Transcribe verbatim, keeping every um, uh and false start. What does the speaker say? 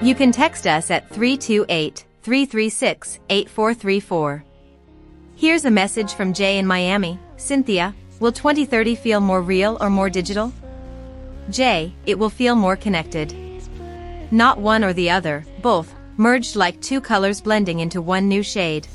You can text us at three two eight, three three six, eight four three four. Here's a message from Jay in Miami. Cynthia, will twenty thirty feel more real or more digital? Jay, it will feel more connected. Not one or the other, both, merged like two colors blending into one new shade.